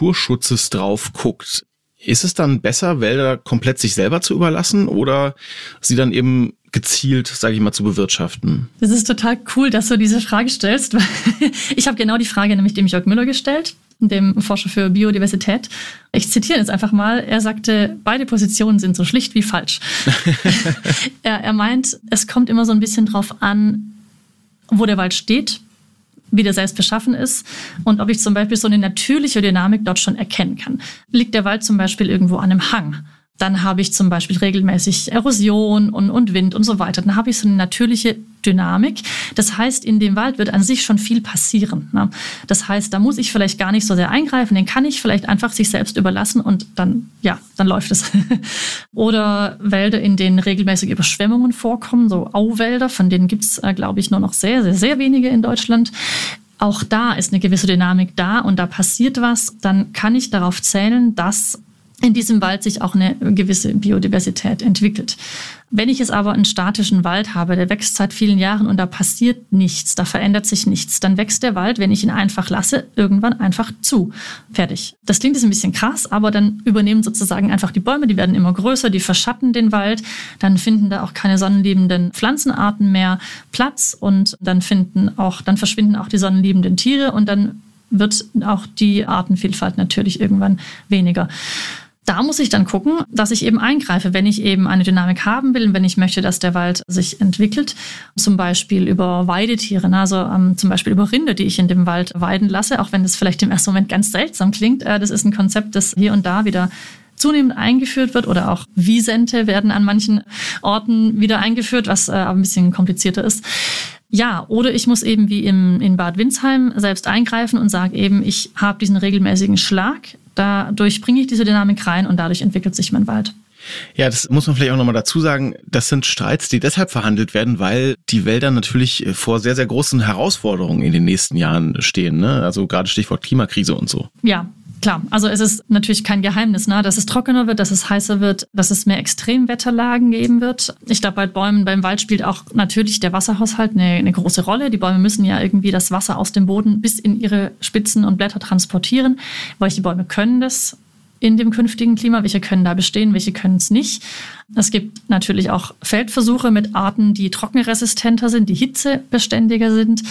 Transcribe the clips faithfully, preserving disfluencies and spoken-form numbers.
Naturschutzes drauf guckt, ist es dann besser, Wälder komplett sich selber zu überlassen oder sie dann eben gezielt, sage ich mal, zu bewirtschaften? Das ist total cool, dass du diese Frage stellst. Ich habe genau die Frage nämlich dem Jörg Müller gestellt, dem Forscher für Biodiversität. Ich zitiere jetzt einfach mal. Er sagte, beide Positionen sind so schlicht wie falsch. er, er meint, es kommt immer so ein bisschen drauf an, wo der Wald steht, wie der selbst beschaffen ist und ob ich zum Beispiel so eine natürliche Dynamik dort schon erkennen kann. Liegt der Wald zum Beispiel irgendwo an einem Hang, dann habe ich zum Beispiel regelmäßig Erosion und, und Wind und so weiter. Dann habe ich so eine natürliche Dynamik. Das heißt, in dem Wald wird an sich schon viel passieren. Ne? Das heißt, da muss ich vielleicht gar nicht so sehr eingreifen. Den kann ich vielleicht einfach sich selbst überlassen und dann, ja, dann läuft es. Oder Wälder, in denen regelmäßig Überschwemmungen vorkommen, so Auwälder, von denen gibt es, äh, glaube ich, nur noch sehr, sehr, sehr wenige in Deutschland. Auch da ist eine gewisse Dynamik da und da passiert was. Dann kann ich darauf zählen, dass in diesem Wald sich auch eine gewisse Biodiversität entwickelt. Wenn ich jetzt aber einen statischen Wald habe, der wächst seit vielen Jahren und da passiert nichts, da verändert sich nichts, dann wächst der Wald, wenn ich ihn einfach lasse, irgendwann einfach zu. Fertig. Das klingt jetzt ein bisschen krass, aber dann übernehmen sozusagen einfach die Bäume, die werden immer größer, die verschatten den Wald, dann finden da auch keine sonnenliebenden Pflanzenarten mehr Platz und dann finden auch, dann verschwinden auch die sonnenliebenden Tiere und dann wird auch die Artenvielfalt natürlich irgendwann weniger. Da muss ich dann gucken, dass ich eben eingreife, wenn ich eben eine Dynamik haben will, wenn ich möchte, dass der Wald sich entwickelt, zum Beispiel über Weidetiere, also ähm, zum Beispiel über Rinder, die ich in dem Wald weiden lasse, auch wenn das vielleicht im ersten Moment ganz seltsam klingt. Äh, das ist ein Konzept, das hier und da wieder zunehmend eingeführt wird oder auch Wiesente werden an manchen Orten wieder eingeführt, was äh, aber ein bisschen komplizierter ist. Ja, oder ich muss eben wie im, in Bad Windsheim selbst eingreifen und sage eben, ich habe diesen regelmäßigen Schlag, dadurch bringe ich diese Dynamik rein und dadurch entwickelt sich mein Wald. Ja, das muss man vielleicht auch nochmal dazu sagen, das sind Streits, die deshalb verhandelt werden, weil die Wälder natürlich vor sehr, sehr großen Herausforderungen in den nächsten Jahren stehen, ne? Also gerade Stichwort Klimakrise und so. Ja. Klar, also es ist natürlich kein Geheimnis, ne, dass es trockener wird, dass es heißer wird, dass es mehr Extremwetterlagen geben wird. Ich glaube, bei Bäumen, beim Wald spielt auch natürlich der Wasserhaushalt eine, eine große Rolle. Die Bäume müssen ja irgendwie das Wasser aus dem Boden bis in ihre Spitzen und Blätter transportieren. Welche Bäume können das in dem künftigen Klima? Welche können da bestehen? Welche können es nicht? Es gibt natürlich auch Feldversuche mit Arten, die trockenresistenter sind, die hitzebeständiger sind.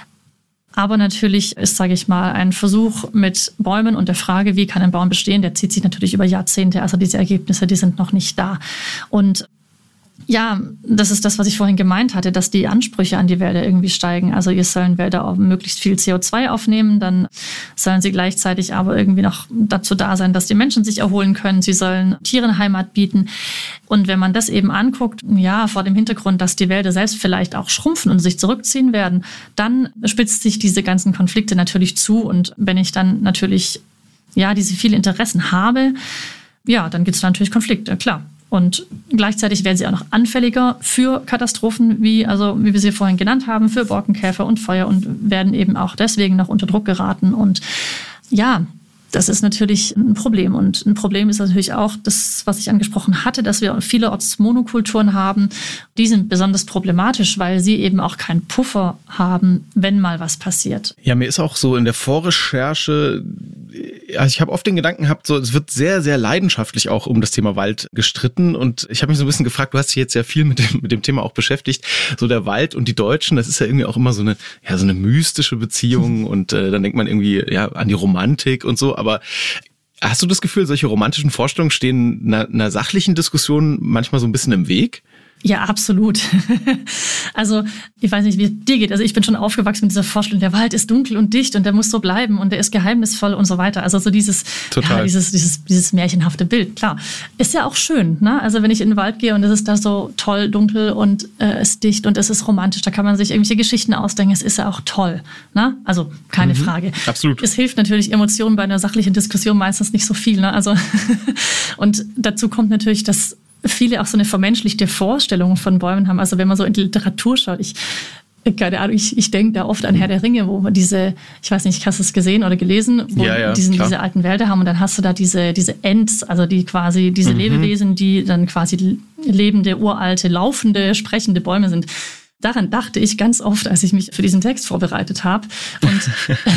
Aber natürlich ist, sage ich mal, ein Versuch mit Bäumen und der Frage, wie kann ein Baum bestehen, der zieht sich natürlich über Jahrzehnte. Also diese Ergebnisse, die sind noch nicht da. Und ja, das ist das, was ich vorhin gemeint hatte, dass die Ansprüche an die Wälder irgendwie steigen. Also ihr sollen Wälder auch möglichst viel C O zwei aufnehmen, dann sollen sie gleichzeitig aber irgendwie noch dazu da sein, dass die Menschen sich erholen können. Sie sollen Tieren Heimat bieten. Und wenn man das eben anguckt, ja, vor dem Hintergrund, dass die Wälder selbst vielleicht auch schrumpfen und sich zurückziehen werden, dann spitzt sich diese ganzen Konflikte natürlich zu. Und wenn ich dann natürlich, ja, diese vielen Interessen habe, ja, dann gibt es natürlich Konflikte, klar. Und gleichzeitig werden sie auch noch anfälliger für Katastrophen, wie, also, wie wir sie vorhin genannt haben, für Borkenkäfer und Feuer und werden eben auch deswegen noch unter Druck geraten. Und ja, das ist natürlich ein Problem. Und ein Problem ist natürlich auch das, was ich angesprochen hatte, dass wir vielerorts Monokulturen haben. Die sind besonders problematisch, weil sie eben auch keinen Puffer haben, wenn mal was passiert. Ja, mir ist auch so in der Vorrecherche, also ich habe oft den Gedanken gehabt, so es wird sehr, sehr leidenschaftlich auch um das Thema Wald gestritten. Und ich habe mich so ein bisschen gefragt, du hast dich jetzt sehr viel mit dem, mit dem Thema auch beschäftigt. So der Wald und die Deutschen, das ist ja irgendwie auch immer so eine, ja, so eine mystische Beziehung. Und äh, dann denkt man irgendwie ja an die Romantik und so. Aber hast du das Gefühl, solche romantischen Vorstellungen stehen einer, einer sachlichen Diskussion manchmal so ein bisschen im Weg? Ja, absolut. Also ich weiß nicht, wie es dir geht. Also ich bin schon aufgewachsen mit dieser Vorstellung, der Wald ist dunkel und dicht und der muss so bleiben und der ist geheimnisvoll und so weiter. Also so dieses, ja, dieses, dieses, dieses märchenhafte Bild, klar. Ist ja auch schön, ne? Also wenn ich in den Wald gehe und es ist da so toll, dunkel und äh, es ist dicht und es ist romantisch, da kann man sich irgendwelche Geschichten ausdenken. Es ist ja auch toll, ne? Also keine mhm, Frage. Absolut. Es hilft natürlich Emotionen bei einer sachlichen Diskussion meistens nicht so viel, ne? Also und dazu kommt natürlich, dass viele auch so eine vermenschlichte Vorstellung von Bäumen haben. Also wenn man so in die Literatur schaut, ich, keine Ahnung, ich, ich denke da oft an Herr der Ringe, wo man diese, ich weiß nicht, hast du es gesehen oder gelesen, wo ja, ja, diesen, diese alten Wälder haben und dann hast du da diese, diese Ents, also die quasi, diese mhm. Lebewesen, die dann quasi lebende, uralte, laufende, sprechende Bäume sind. Daran dachte ich ganz oft, als ich mich für diesen Text vorbereitet habe. Und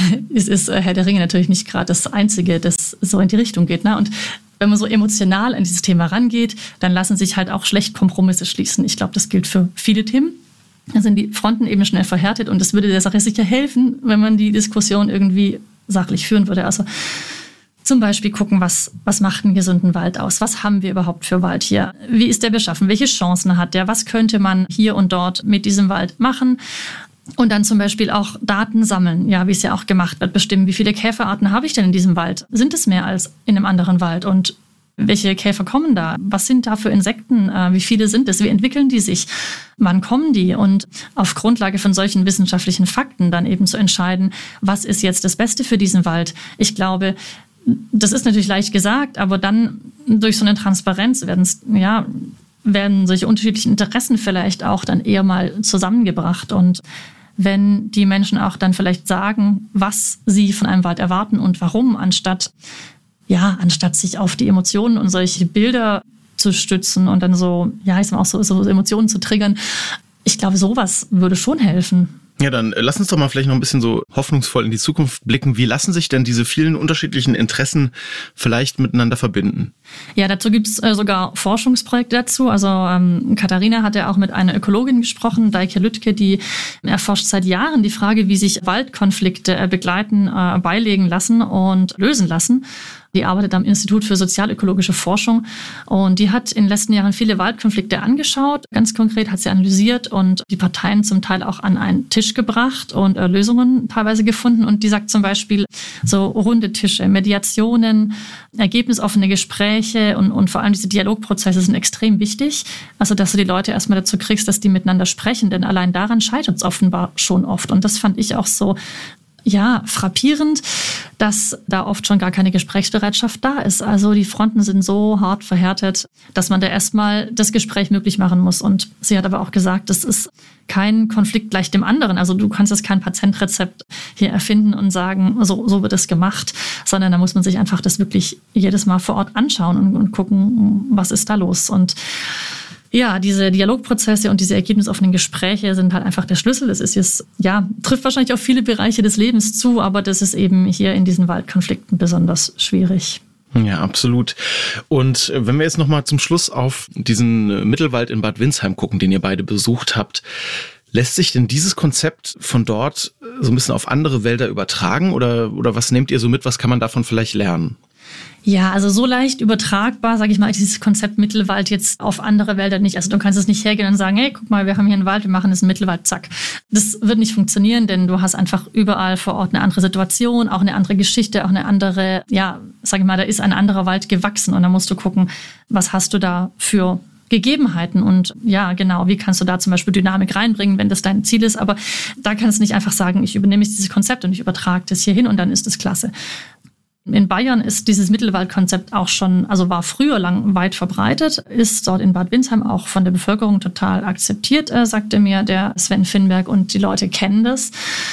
es ist Herr der Ringe natürlich nicht gerade das Einzige, das so in die Richtung geht. Ne? Und wenn man so emotional an dieses Thema rangeht, dann lassen sich halt auch schlecht Kompromisse schließen. Ich glaube, das gilt für viele Themen. Dann sind die Fronten eben schnell verhärtet und es würde der Sache sicher helfen, wenn man die Diskussion irgendwie sachlich führen würde. Also zum Beispiel gucken, was, was macht einen gesunden Wald aus? Was haben wir überhaupt für Wald hier? Wie ist der beschaffen? Welche Chancen hat der? Was könnte man hier und dort mit diesem Wald machen? Und dann zum Beispiel auch Daten sammeln, ja, wie es ja auch gemacht wird, bestimmen, wie viele Käferarten habe ich denn in diesem Wald? Sind es mehr als in einem anderen Wald? Und welche Käfer kommen da? Was sind da für Insekten? Wie viele sind es? Wie entwickeln die sich? Wann kommen die? Und auf Grundlage von solchen wissenschaftlichen Fakten dann eben zu entscheiden, was ist jetzt das Beste für diesen Wald? Ich glaube, das ist natürlich leicht gesagt, aber dann durch so eine Transparenz werden es, ja, werden solche unterschiedlichen Interessen vielleicht auch dann eher mal zusammengebracht. Und wenn die Menschen auch dann vielleicht sagen, was sie von einem Wald erwarten und warum, anstatt, ja, anstatt sich auf die Emotionen und solche Bilder zu stützen und dann so, ja, ich sag mal auch so, so Emotionen zu triggern. Ich glaube, sowas würde schon helfen. Ja, dann lass uns doch mal vielleicht noch ein bisschen so hoffnungsvoll in die Zukunft blicken. Wie lassen sich denn diese vielen unterschiedlichen Interessen vielleicht miteinander verbinden? Ja, dazu gibt's äh, sogar Forschungsprojekte dazu. Also ähm, Katharina hat ja auch mit einer Ökologin gesprochen, Daike Lüttke, die erforscht seit Jahren die Frage, wie sich Waldkonflikte äh, begleiten, äh, beilegen lassen und lösen lassen. Die arbeitet am Institut für sozialökologische Forschung und die hat in den letzten Jahren viele Waldkonflikte angeschaut. Ganz konkret hat sie analysiert und die Parteien zum Teil auch an einen Tisch gebracht und äh, Lösungen teilweise gefunden. Und die sagt zum Beispiel so runde Tische, Mediationen, ergebnisoffene Gespräche und, und vor allem diese Dialogprozesse sind extrem wichtig. Also, dass du die Leute erstmal dazu kriegst, dass die miteinander sprechen, denn allein daran scheitert es offenbar schon oft. Und das fand ich auch so, ja, frappierend, dass da oft schon gar keine Gesprächsbereitschaft da ist. Also die Fronten sind so hart verhärtet, dass man da erstmal das Gespräch möglich machen muss. Und sie hat aber auch gesagt, das ist kein Konflikt gleich dem anderen. Also du kannst jetzt kein Patentrezept hier erfinden und sagen, so, so wird es gemacht, sondern da muss man sich einfach das wirklich jedes Mal vor Ort anschauen und, und gucken, was ist da los. Und ja, diese Dialogprozesse und diese ergebnisoffenen Gespräche sind halt einfach der Schlüssel. Das ist jetzt, ja, trifft wahrscheinlich auf viele Bereiche des Lebens zu, aber das ist eben hier in diesen Waldkonflikten besonders schwierig. Ja, absolut. Und wenn wir jetzt nochmal zum Schluss auf diesen Mittelwald in Bad Windsheim gucken, den ihr beide besucht habt, lässt sich denn dieses Konzept von dort so ein bisschen auf andere Wälder übertragen oder, oder was nehmt ihr so mit, was kann man davon vielleicht lernen? Ja, also so leicht übertragbar, sage ich mal, dieses Konzept Mittelwald jetzt auf andere Wälder nicht. Also du kannst es nicht hergehen und sagen, hey, guck mal, wir haben hier einen Wald, wir machen jetzt einen Mittelwald, zack. Das wird nicht funktionieren, denn du hast einfach überall vor Ort eine andere Situation, auch eine andere Geschichte, auch eine andere, ja, sage ich mal, da ist ein anderer Wald gewachsen und da musst du gucken, was hast du da für Gegebenheiten und ja, genau, wie kannst du da zum Beispiel Dynamik reinbringen, wenn das dein Ziel ist, aber da kannst du nicht einfach sagen, ich übernehme jetzt dieses Konzept und ich übertrage das hier hin und dann ist das klasse. In Bayern ist dieses Mittelwaldkonzept auch schon, also war früher lang weit verbreitet, ist dort in Bad Windsheim auch von der Bevölkerung total akzeptiert, äh, sagte mir der Sven Finnberg, und die Leute kennen das.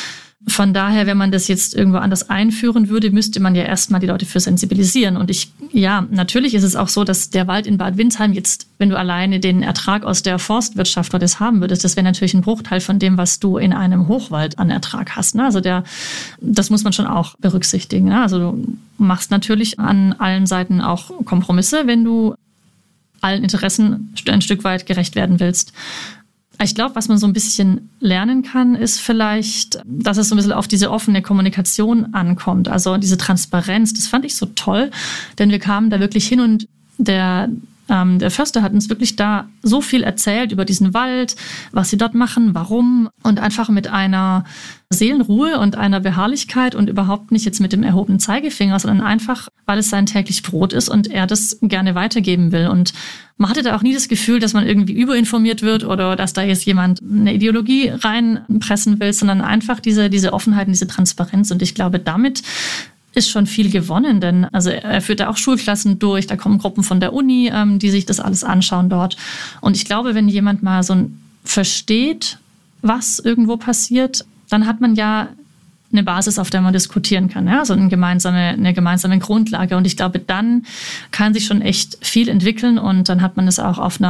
Von daher, wenn man das jetzt irgendwo anders einführen würde, müsste man ja erstmal die Leute für sensibilisieren. Und ich, ja, natürlich ist es auch so, dass der Wald in Bad Windsheim jetzt, wenn du alleine den Ertrag aus der Forstwirtschaft dort jetzt haben würdest, das wäre natürlich ein Bruchteil von dem, was du in einem Hochwald an Ertrag hast. Ne? Also der, das muss man schon auch berücksichtigen. Ne? Also du machst natürlich an allen Seiten auch Kompromisse, wenn du allen Interessen ein Stück weit gerecht werden willst. Ich glaube, was man so ein bisschen lernen kann, ist vielleicht, dass es so ein bisschen auf diese offene Kommunikation ankommt. Also diese Transparenz, das fand ich so toll, denn wir kamen da wirklich hin und der, ähm, der Förster hat uns wirklich da so viel erzählt über diesen Wald, was sie dort machen, warum, und einfach mit einer Seelenruhe und einer Beharrlichkeit und überhaupt nicht jetzt mit dem erhobenen Zeigefinger, sondern einfach, weil es sein täglich Brot ist und er das gerne weitergeben will. Und man hatte da auch nie das Gefühl, dass man irgendwie überinformiert wird oder dass da jetzt jemand eine Ideologie reinpressen will, sondern einfach diese, diese Offenheit und diese Transparenz. Und ich glaube, damit ist schon viel gewonnen, denn also er führt da auch Schulklassen durch, da kommen Gruppen von der Uni, ähm, die sich das alles anschauen dort. Und ich glaube, wenn jemand mal so ein versteht, was irgendwo passiert, dann hat man ja eine Basis, auf der man diskutieren kann, ja, also eine gemeinsame, eine gemeinsame Grundlage. Und ich glaube, dann kann sich schon echt viel entwickeln und dann hat man es auch auf einer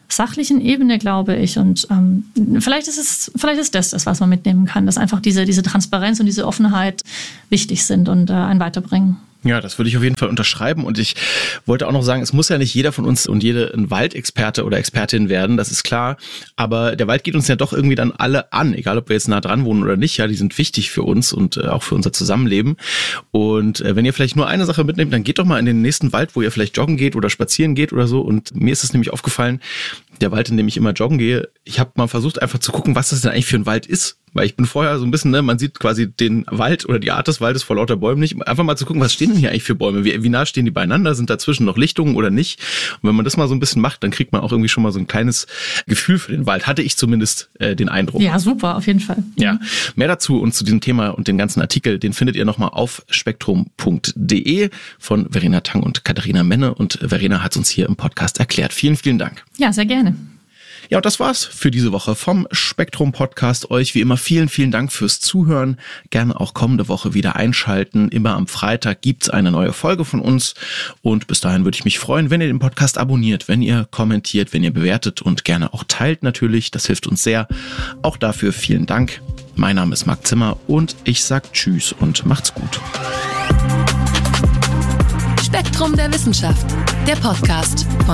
sachlichen Ebene, glaube ich. Und ähm, vielleicht ist es, vielleicht ist das das, was man mitnehmen kann, dass einfach diese, diese Transparenz und diese Offenheit wichtig sind und äh, einen weiterbringen. Ja, das würde ich auf jeden Fall unterschreiben. Und ich wollte auch noch sagen, es muss ja nicht jeder von uns und jede ein Waldexperte oder Expertin werden, das ist klar. Aber der Wald geht uns ja doch irgendwie dann alle an, egal ob wir jetzt nah dran wohnen oder nicht. Ja, die sind wichtig für uns und äh, auch für unser Zusammenleben. Und äh, wenn ihr vielleicht nur eine Sache mitnehmt, dann geht doch mal in den nächsten Wald, wo ihr vielleicht joggen geht oder spazieren geht oder so. Und mir ist es nämlich aufgefallen, der Wald, in dem ich immer joggen gehe, ich habe mal versucht einfach zu gucken, was das denn eigentlich für ein Wald ist. Weil ich bin vorher so ein bisschen, ne, man sieht quasi den Wald oder die Art des Waldes vor lauter Bäumen nicht. Einfach mal zu gucken, was stehen denn hier eigentlich für Bäume? Wie, wie nah stehen die beieinander? Sind dazwischen noch Lichtungen oder nicht? Und wenn man das mal so ein bisschen macht, dann kriegt man auch irgendwie schon mal so ein kleines Gefühl für den Wald. Hatte ich zumindest äh, den Eindruck. Ja, super, auf jeden Fall. Ja, mehr dazu und zu diesem Thema und den ganzen Artikel, den findet ihr nochmal auf spektrum punkt de von Verena Tang und Katharina Menne. Und Verena hat es uns hier im Podcast erklärt. Vielen, vielen Dank. Ja, sehr gerne. Ja, und das war's für diese Woche vom Spektrum Podcast. Euch wie immer vielen, vielen Dank fürs Zuhören. Gerne auch kommende Woche wieder einschalten. Immer am Freitag gibt's eine neue Folge von uns. Und bis dahin würde ich mich freuen, wenn ihr den Podcast abonniert, wenn ihr kommentiert, wenn ihr bewertet und gerne auch teilt natürlich. Das hilft uns sehr. Auch dafür vielen Dank. Mein Name ist Marc Zimmer und ich sag Tschüss und macht's gut. Spektrum der Wissenschaft, der Podcast von